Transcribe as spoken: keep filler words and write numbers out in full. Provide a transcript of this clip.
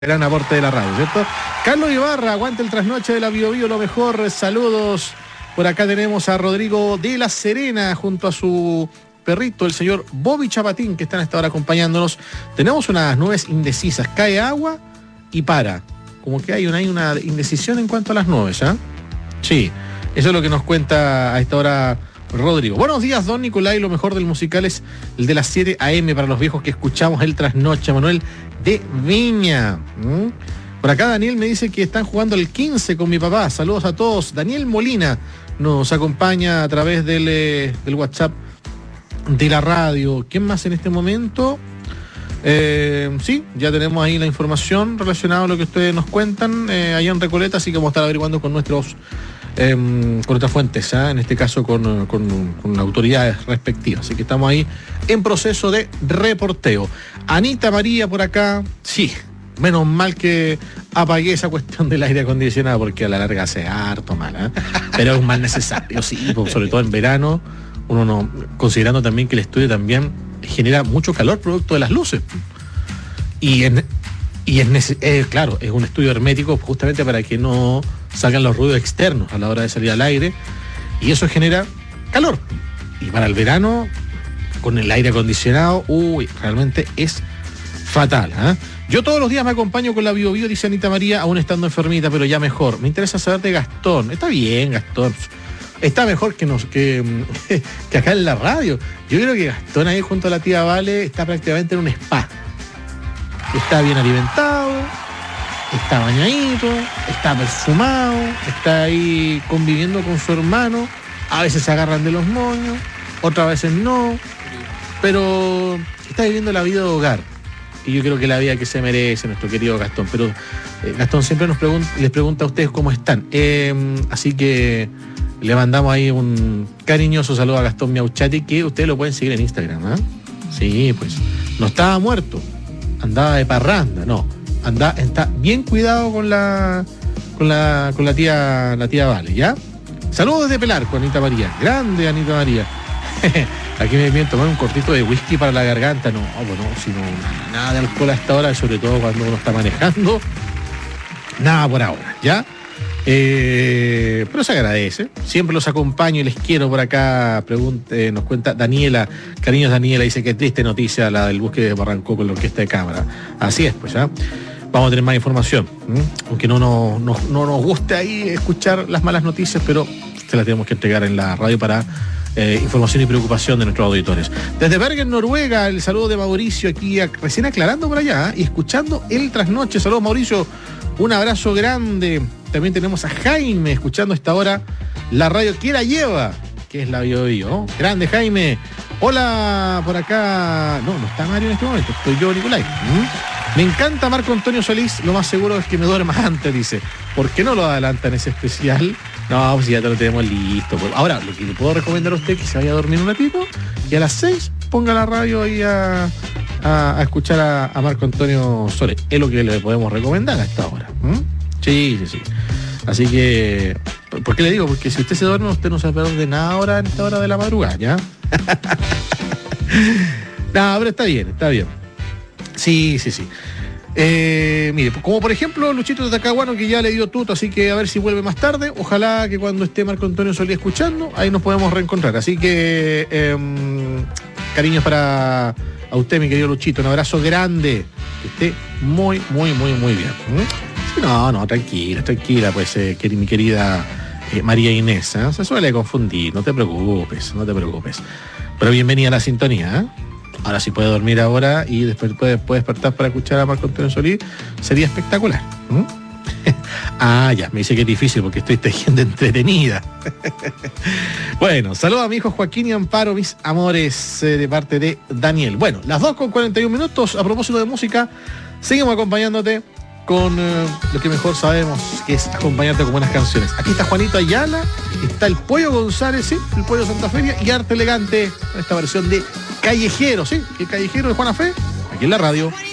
Gran aporte de la radio, ¿cierto? Carlos Ibarra, aguante el trasnoche de la Bio Bio, lo mejor, saludos. Por acá tenemos a Rodrigo de la Serena junto a su perrito, el señor Bobby Chapatín, que están a esta hora acompañándonos. Tenemos unas nubes indecisas, cae agua y para. Como que hay una, hay una indecisión en cuanto a las nubes, ¿eh? Sí, eso es lo que nos cuenta a esta hora Rodrigo. Buenos días, don Nicolai, lo mejor del musical es el de las siete a eme para los viejos que escuchamos el trasnoche, Manuel de Viña. ¿Mm? Por acá Daniel me dice que están jugando el quince con mi papá. Saludos a todos. Daniel Molina nos acompaña a través del, eh, del WhatsApp de la radio. ¿Quién más en este momento? Eh, sí, ya tenemos ahí la información relacionada a lo que ustedes nos cuentan eh, allá en Recoleta, así que vamos a estar averiguando con nuestros eh, con otras fuentes, ¿eh? En este caso con, con, con autoridades respectivas. Así que estamos ahí en proceso de reporteo. Anita María por acá, sí, menos mal que apagué esa cuestión del aire acondicionado porque a la larga hace harto mal, ¿eh? Pero es un mal necesario, sí, sobre todo en verano, uno no, considerando también que el estudio también genera mucho calor producto de las luces. Y en, y es neces- eh, claro, es un estudio hermético justamente para que no salgan los ruidos externos a la hora de salir al aire, y eso genera calor. Y para el verano, con el aire acondicionado, uy, realmente es fatal, ¿eh? Yo todos los días me acompaño con la Bio Bio, dice Anita María, aún estando enfermita, pero ya mejor. Me interesa saber de Gastón. Está bien, Gastón. Está mejor que, nos, que, que acá en la radio. Yo creo que Gastón ahí junto a la tía Vale está prácticamente en un spa. Está bien alimentado, está bañadito, está perfumado, está ahí conviviendo con su hermano. A veces se agarran de los moños, otras veces no, pero está viviendo la vida de hogar. Y yo creo que la vida que se merece nuestro querido Gastón. Pero eh, Gastón siempre nos pregunta, les pregunta a ustedes cómo están. Eh, así que le mandamos ahí un cariñoso saludo a Gastón Miauchati, que ustedes lo pueden seguir en Instagram, ¿eh? Sí, pues. No estaba muerto, andaba de parranda, no. Anda, está bien cuidado con la con la con la tía la tía Vale, ¿ya? Saludos desde Pelarco, Anita María. Grande Anita María. Aquí me vienen tomar un cortito de whisky para la garganta. No, bueno, sino nada de alcohol a esta hora, sobre todo cuando uno está manejando. Nada por ahora, ¿ya? Eh, pero se agradece. Siempre los acompaño y les quiero por acá. Pregunte, nos cuenta Daniela, cariños Daniela, dice que triste noticia la del bosque de Barranco con la orquesta de cámara. Así es, pues, ¿ya? Vamos a tener más información, ¿m? Aunque no, no, no, no nos guste ahí escuchar las malas noticias, pero se las tenemos que entregar en la radio para eh, información y preocupación de nuestros auditores. Desde Bergen, Noruega, el saludo de Mauricio aquí, a, recién aclarando por allá, ¿eh? Y escuchando el trasnoche. Saludos, Mauricio, un abrazo grande. También tenemos a Jaime escuchando a esta hora la radio que la lleva, que es la Bio Bio, ¿no? Grande, Jaime. Hola, por acá. No, no está Mario en este momento, estoy yo, Nicolai. ¿Mm? Me encanta Marco Antonio Solís, lo más seguro es que me duerma antes, dice. ¿Por qué no lo adelantan ese especial? No, pues ya te lo tenemos listo. Ahora, lo que le puedo recomendar a usted es que se vaya a dormir un ratito y a las seis ponga la radio ahí a, a, a escuchar a, a Marco Antonio Solís. Es lo que le podemos recomendar a esta hora. ¿Mm? Sí, sí, sí. Así que, ¿por qué le digo? Porque si usted se duerme, usted no se va a perder nada ahora en esta hora de la madrugada, ¿ya? No, pero está bien, está bien. Sí, sí, sí. Eh, mire, como por ejemplo Luchito de Tacahuano, que ya le dio tuto, así que a ver si vuelve más tarde. Ojalá que cuando esté Marco Antonio Solís escuchando, ahí nos podemos reencontrar. Así que, eh, cariños para a usted, mi querido Luchito. Un abrazo grande. Que esté muy, muy, muy, muy bien. ¿Mm? No, no, tranquila, tranquila, pues, eh, que, mi querida eh, María Inés, ¿eh? Se suele confundir, no te preocupes, no te preocupes. Pero bienvenida a la sintonía, ¿eh? Ahora sí puede dormir ahora y después puede, puede despertar para escuchar a Marco Antonio Solís, sería espectacular. ¿Mm? Ah, ya, me dice que es difícil porque estoy tejiendo entretenida. Bueno, saludos a mi hijo Joaquín y Amparo, mis amores, eh, de parte de Daniel. Bueno, las dos con cuarenta y un minutos, a propósito de música, seguimos acompañándote con eh, lo que mejor sabemos, que es acompañarte con buenas canciones. Aquí está Juanito Ayala, está el Pollo González, ¿sí? El Pollo Santa Feria y Arte Elegante, esta versión de Callejero, ¿sí? El Callejero de Juana Fe, aquí en la radio.